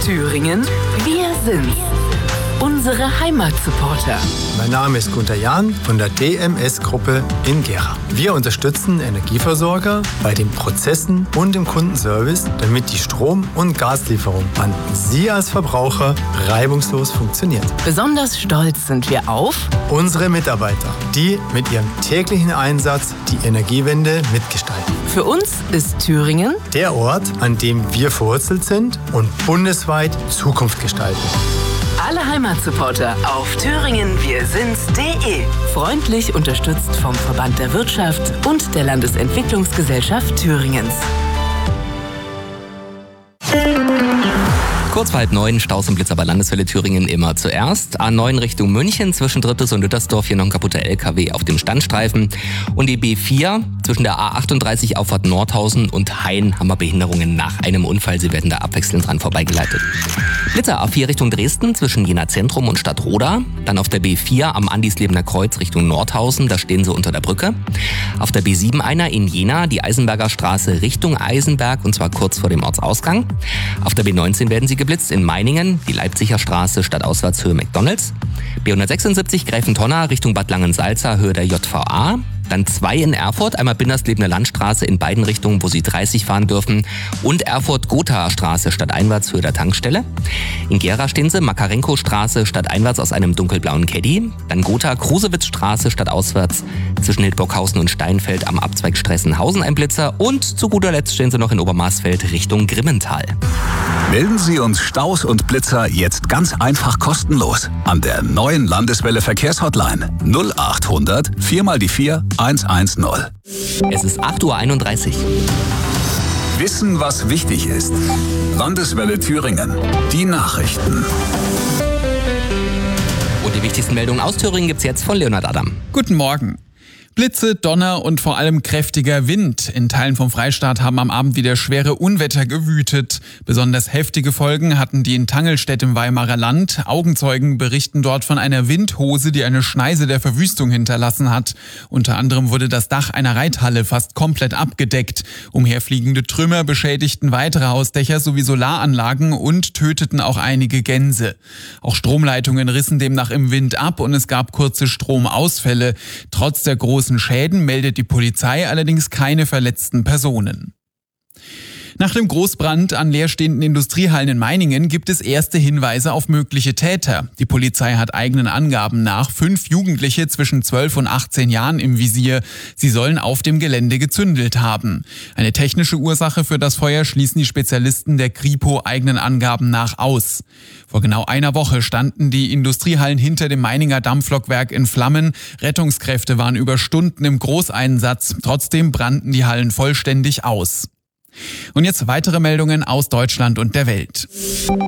Thüringen, wir sind's. Unsere Heimatsupporter. Mein Name ist Gunter Jahn von der DMS-Gruppe in Gera. Wir unterstützen Energieversorger bei den Prozessen und im Kundenservice, damit die Strom- und Gaslieferung an Sie als Verbraucher reibungslos funktioniert. Besonders stolz sind wir auf unsere Mitarbeiter, die mit ihrem täglichen Einsatz die Energiewende mitgestalten. Für uns ist Thüringen der Ort, an dem wir verwurzelt sind und bundesweit Zukunft gestalten. Alle Heimatsupporter auf thüringenwirsinds.de. Freundlich unterstützt vom Verband der Wirtschaft und der Landesentwicklungsgesellschaft Thüringens. Kurz vor 8:30, Staus und Blitzer bei Landeswelle Thüringen immer zuerst. A9 Richtung München, zwischen Drittes und Lüttersdorf hier noch ein kaputter LKW auf dem Standstreifen. Und die B4 zwischen der A38 Auffahrt Nordhausen und Hain haben wir Behinderungen nach einem Unfall. Sie werden da abwechselnd dran vorbeigeleitet. Blitzer A4 Richtung Dresden zwischen Jena Zentrum und Stadtroda. Dann auf der B4 am Andislebener Kreuz Richtung Nordhausen, da stehen sie unter der Brücke. Auf der B7 einer in Jena, die Eisenberger Straße Richtung Eisenberg, und zwar kurz vor dem Ortsausgang. Auf der B19 werden sie geblitzt in Meiningen, die Leipziger Straße stadtauswärts Höhe McDonalds. B176 Gräfentonna Richtung Bad Langensalza Höhe der JVA. Dann 2 in Erfurt, einmal Binderslebener Landstraße in beiden Richtungen, wo Sie 30 fahren dürfen. Und Erfurt-Gothaer Straße stadteinwärts Höhe der Tankstelle. In Gera stehen Sie, Makarenko-Straße stadteinwärts aus einem dunkelblauen Caddy. Dann Gotha-Krusewitz-Straße stadtauswärts zwischen Hildburghausen und Steinfeld am Abzweig Stressenhausen ein Blitzer. Und zu guter Letzt stehen Sie noch in Obermarsfeld Richtung Grimmental. Melden Sie uns Staus und Blitzer jetzt ganz einfach kostenlos an der neuen Landeswelle Verkehrshotline 0800 4x4 110. Es ist 8:31 Uhr. Wissen, was wichtig ist. Landeswelle Thüringen. Die Nachrichten. Und die wichtigsten Meldungen aus Thüringen gibt's jetzt von Leonhard Adam. Guten Morgen. Blitze, Donner und vor allem kräftiger Wind. In Teilen vom Freistaat haben am Abend wieder schwere Unwetter gewütet. Besonders heftige Folgen hatten die in Tangelstedt im Weimarer Land. Augenzeugen berichten dort von einer Windhose, die eine Schneise der Verwüstung hinterlassen hat. Unter anderem wurde das Dach einer Reithalle fast komplett abgedeckt. Umherfliegende Trümmer beschädigten weitere Hausdächer sowie Solaranlagen und töteten auch einige Gänse. Auch Stromleitungen rissen demnach im Wind ab und es gab kurze Stromausfälle. Trotz der großen Schäden meldet die Polizei allerdings keine verletzten Personen. Nach dem Großbrand an leerstehenden Industriehallen in Meiningen gibt es erste Hinweise auf mögliche Täter. Die Polizei hat eigenen Angaben nach 5 Jugendliche zwischen 12 und 18 Jahren im Visier. Sie sollen auf dem Gelände gezündelt haben. Eine technische Ursache für das Feuer schließen die Spezialisten der Kripo eigenen Angaben nach aus. Vor genau einer Woche standen die Industriehallen hinter dem Meininger Dampflokwerk in Flammen. Rettungskräfte waren über Stunden im Großeinsatz. Trotzdem brannten die Hallen vollständig aus. Und jetzt weitere Meldungen aus Deutschland und der Welt.